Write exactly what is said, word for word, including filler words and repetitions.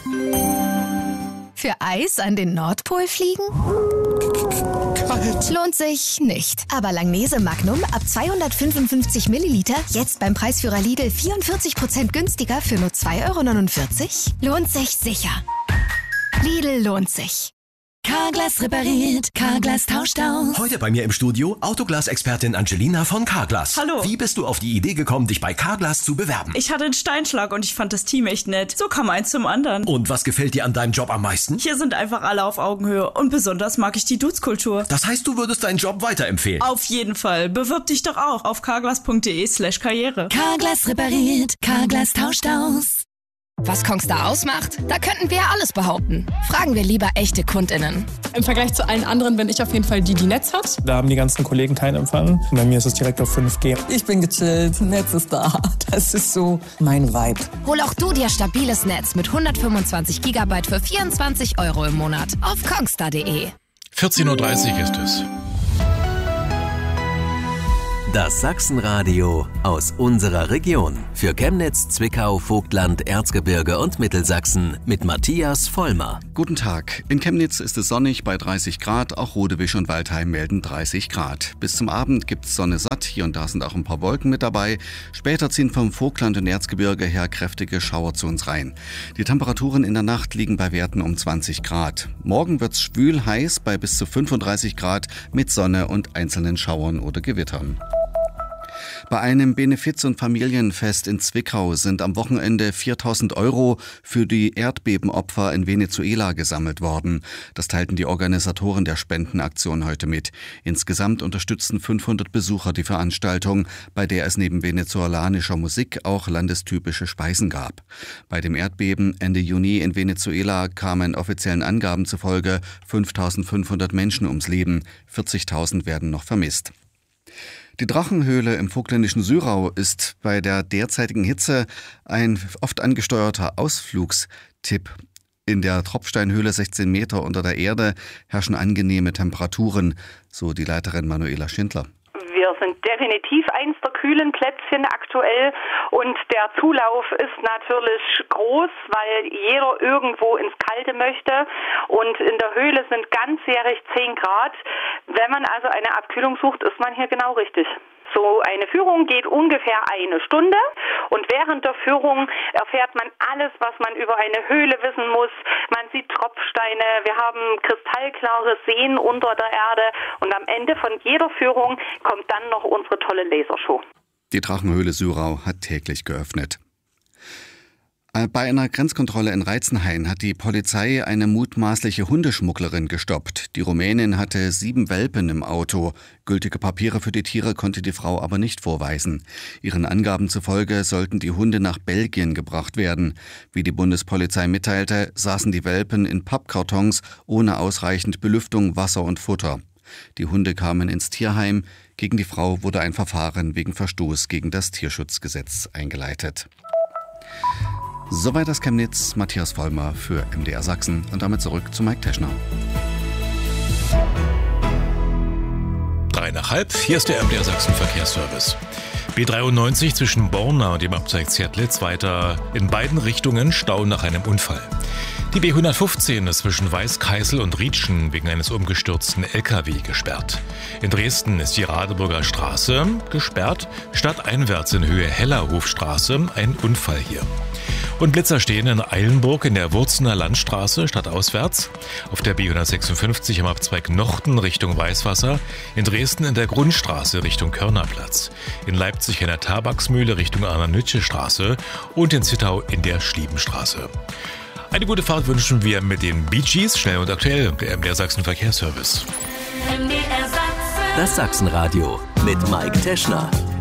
Für Eis an den Nordpol fliegen? Kalt. Lohnt sich nicht. Aber Langnese Magnum ab zweihundertfünfundfünfzig Milliliter jetzt beim Preisführer Lidl vierundvierzig Prozent günstiger für nur zwei Euro neunundvierzig? Lohnt sich sicher. Lidl lohnt sich. Carglass repariert, Carglass tauscht aus. Heute bei mir im Studio Autoglas-Expertin Angelina von Carglass. Hallo. Wie bist du auf die Idee gekommen, dich bei Carglass zu bewerben? Ich hatte einen Steinschlag und ich fand das Team echt nett. So kam eins zum anderen. Und was gefällt dir an deinem Job am meisten? Hier sind einfach alle auf Augenhöhe und besonders mag ich die Dutzkultur. Das heißt, du würdest deinen Job weiterempfehlen? Auf jeden Fall. Bewirb dich doch auch auf carglass.de slash karriere. Carglass repariert, Carglass tauscht aus. Was Kongstar ausmacht? Da könnten wir alles behaupten. Fragen wir lieber echte KundInnen. Im Vergleich zu allen anderen bin ich auf jeden Fall die, die Netz hat. Da haben die ganzen Kollegen keinen Empfang. Bei mir ist es direkt auf fünf G. Ich bin gechillt, Netz ist da. Das ist so mein Vibe. Hol auch du dir stabiles Netz mit hundertfünfundzwanzig Gigabyte für vierundzwanzig Euro im Monat auf kongstar punkt de. vierzehn Uhr dreißig ist es. Das Sachsenradio aus unserer Region. Für Chemnitz, Zwickau, Vogtland, Erzgebirge und Mittelsachsen mit Matthias Vollmer. Guten Tag. In Chemnitz ist es sonnig bei dreißig Grad. Auch Rodewisch und Waldheim melden dreißig Grad. Bis zum Abend gibt's Sonne satt. Hier und da sind auch ein paar Wolken mit dabei. Später ziehen vom Vogtland und Erzgebirge her kräftige Schauer zu uns rein. Die Temperaturen in der Nacht liegen bei Werten um zwanzig Grad. Morgen wird's schwül heiß bei bis zu fünfunddreißig Grad mit Sonne und einzelnen Schauern oder Gewittern. Bei einem Benefiz- und Familienfest in Zwickau sind am Wochenende viertausend Euro für die Erdbebenopfer in Venezuela gesammelt worden. Das teilten die Organisatoren der Spendenaktion heute mit. Insgesamt unterstützten fünfhundert Besucher die Veranstaltung, bei der es neben venezolanischer Musik auch landestypische Speisen gab. Bei dem Erdbeben Ende Juni in Venezuela kamen offiziellen Angaben zufolge fünftausendfünfhundert Menschen ums Leben, vierzigtausend werden noch vermisst. Die Drachenhöhle im vogtländischen Syrau ist bei der derzeitigen Hitze ein oft angesteuerter Ausflugstipp. In der Tropfsteinhöhle sechzehn Meter unter der Erde herrschen angenehme Temperaturen, so die Leiterin Manuela Schindler. Wir sind definitiv eins der kühlen Plätzchen aktuell und der Zulauf ist natürlich groß, weil jeder irgendwo ins Kalte möchte und in der Höhle sind ganzjährig zehn Grad. Wenn man also eine Abkühlung sucht, ist man hier genau richtig. So eine Führung geht ungefähr eine Stunde und während der Führung erfährt man alles, was man über eine Höhle wissen muss. Man sieht Tropfsteine, wir haben kristallklare Seen unter der Erde und am Ende von jeder Führung kommt dann noch unsere tolle Lasershow. Die Drachenhöhle Syrau hat täglich geöffnet. Bei einer Grenzkontrolle in Reitzenhain hat die Polizei eine mutmaßliche Hundeschmugglerin gestoppt. Die Rumänin hatte sieben Welpen im Auto. Gültige Papiere für die Tiere konnte die Frau aber nicht vorweisen. Ihren Angaben zufolge sollten die Hunde nach Belgien gebracht werden. Wie die Bundespolizei mitteilte, saßen die Welpen in Pappkartons ohne ausreichend Belüftung, Wasser und Futter. Die Hunde kamen ins Tierheim. Gegen die Frau wurde ein Verfahren wegen Verstoß gegen das Tierschutzgesetz eingeleitet. Soweit das Chemnitz, Matthias Vollmer für M D R Sachsen und damit zurück zu Mike Teschner. Drei nach halb, hier ist der M D R Sachsen Verkehrsservice. B dreiundneunzig zwischen Borna und dem Abzweig Zertlitz weiter in beiden Richtungen Stau nach einem Unfall. Die B hundertfünfzehn ist zwischen Weißkeißel und Rietschen wegen eines umgestürzten L K W gesperrt. In Dresden ist die Radeburger Straße gesperrt, stadteinwärts in Höhe Hellerhofstraße ein Unfall hier. Und Blitzer stehen in Eilenburg in der Wurzener Landstraße stadtauswärts, auf der B hundertsechsundfünfzig am Abzweig Nochten Richtung Weißwasser, in Dresden in der Grundstraße Richtung Körnerplatz, in Leipzig in der Tabaksmühle Richtung Arna-Nütsche-Straße und in Zittau in der Schliebenstraße. Eine gute Fahrt wünschen wir mit den Bee Gees, schnell und aktuell, der M D R Sachsen Verkehrsservice. Das Sachsenradio mit Mike Teschner.